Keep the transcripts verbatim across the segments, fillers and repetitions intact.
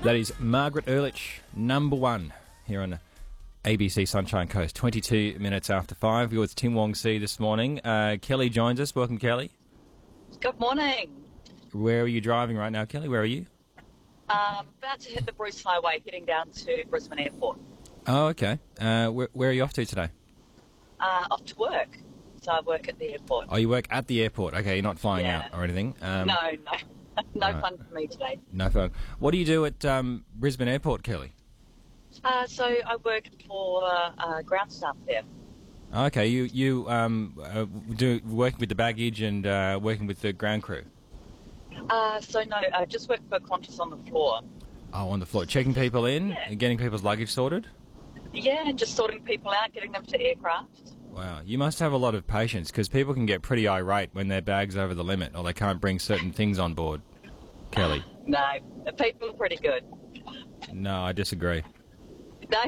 That is Margaret Ehrlich, number one, here on A B C Sunshine Coast. twenty-two minutes after five. You're with Tim Wong C this morning. Uh, Kelly joins us. Welcome, Kelly. Good morning. Where are you driving right now, Kelly? Where are you? Um, about to hit the Bruce Highway, heading down to Brisbane Airport. Oh, okay. Uh, where, where are you off to today? Uh, off to work. So I work at the airport. Oh, you work at the airport. Okay, you're not flying Yeah. out or anything? Um, no, no. no right. fun for me today. No fun. What do you do at um, Brisbane Airport, Kelly? Uh, so I work for uh, ground staff there. Okay, you you um, uh, do working with the baggage and uh, working with the ground crew. Uh, so no, I just work for Qantas on the floor. Oh, on the floor, checking people in Yeah. and getting people's luggage sorted. Yeah, and just sorting people out, getting them to aircraft. Wow, you must have a lot of patience because people can get pretty irate when their bag's over the limit or they can't bring certain things on board. Kelly. No, the people are pretty good. No, I disagree. No.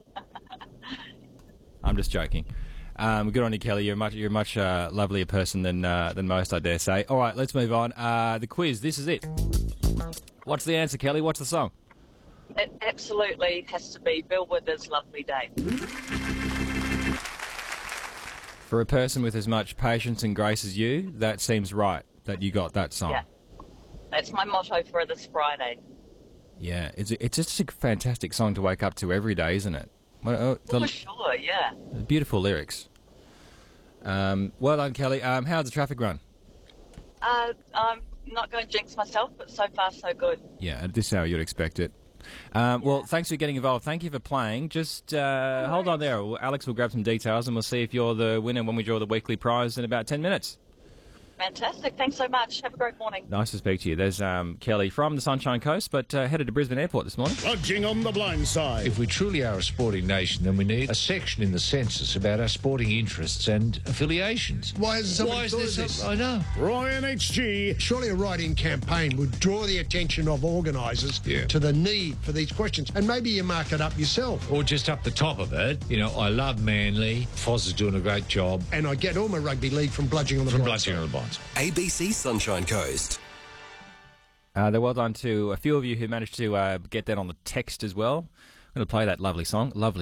I'm just joking. Um, good on you, Kelly. You're much you're a much uh, lovelier person than uh, than most, I dare say. All right, let's move on. Uh, the quiz. This is it. What's the answer, Kelly? What's the song? It absolutely has to be Bill Withers' Lovely Day. For a person with as much patience and grace as you, that seems right that you got that song. Yeah. That's my motto for this Friday. Yeah, it's it's just a fantastic song to wake up to every day, isn't it? Well, uh, the, For sure, yeah. beautiful lyrics. Um, well done, Kelly. Um, how's the traffic run? Uh, I'm not going to jinx myself, but so far so good. Yeah, at this hour you'd expect it. Um, well, thanks for getting involved. Thank you for playing. Just uh, hold on there. Alex will grab some details and we'll see if you're the winner when we draw the weekly prize in about ten minutes. Fantastic. Thanks so much. Have a great morning. Nice to speak to you. There's um, Kelly from the Sunshine Coast, but uh, headed to Brisbane Airport this morning. Lodging on the blind side. If we truly are a sporting nation, then we need a section in the census about our sporting interests and affiliations. Why hasn't somebody Why is thought there of this? some- I know. Roy and H G. Surely a write-in campaign would draw the attention of organisers Yeah. to the need for these questions. And maybe you mark it up yourself. Or just up the top of it, you know, I love Manly. Foz is doing a great job. And I get all my rugby league from bludging on the From blind Bludgeon side. on the Bonds. A B C Sunshine Coast. Uh, they're well done to a few of you who managed to uh, get that on the text as well. I'm going to play that lovely song. Lovely.